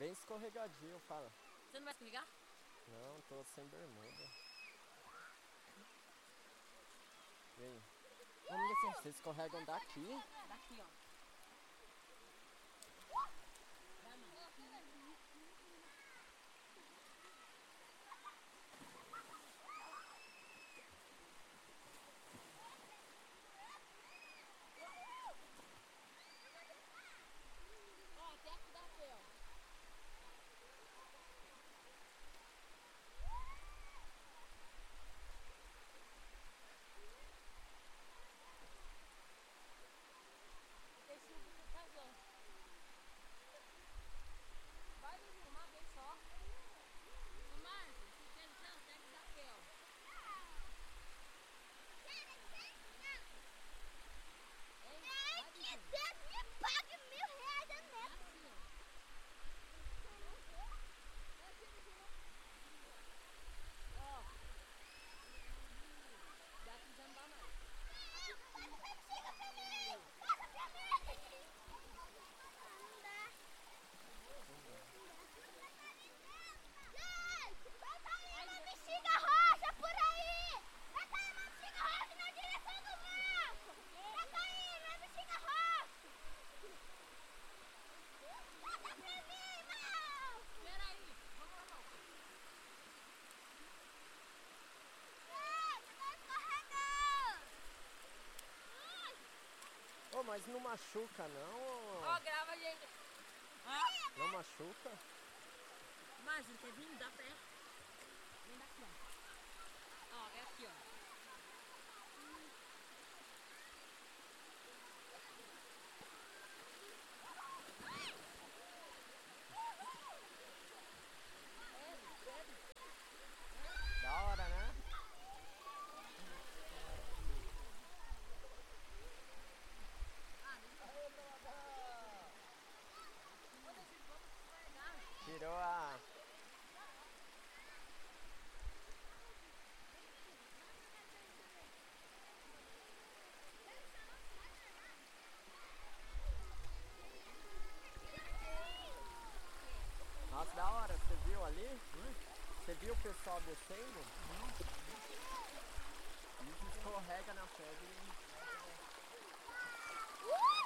Bem escorregadio, fala. Você não vai escorregar? Não, tô sem bermuda. E aí? Vamos descer. Vocês escorregam daqui? Daqui, ó. Ó, até aqui dá pé, ó. Tem chuva por causa. Vai dormir uma vez só. Ô, Márcio, se quer então, tem que dar pé, ó. Me pague R$1.000 a metro. Assim, ó. Ó. Daqui já não dá mais. Chega pra mim! Passa pra mim! Não dá. Gente, vai cair uma bexiga roxa por aí! Vai cair uma bexiga roxa na direção do mato! Vai cair uma bexiga roxa! Passa pra mim, irmão! Peraí, vamos lá, não. Gente, tá escorregando! Ô, mas não machuca não? Ó, grava, gente. Não machuca? Márcio, quer vir? Dá pé. Vem daqui, ó. Ó, é aqui, ó. Da hora, né? Tirou a... Nossa, da hora, você viu ali? Você viu o pessoal descendo? E escorrega na pedra.